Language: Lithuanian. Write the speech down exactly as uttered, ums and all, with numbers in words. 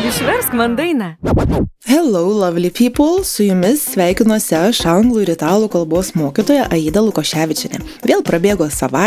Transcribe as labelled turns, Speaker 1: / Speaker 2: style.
Speaker 1: Išversk man dainą.
Speaker 2: Hello, lovely people, su jumis sveikinuosi aš anglų ir italų kalbos mokytoja Aida Lukoševičienė. Vėl prabėgo savaitė.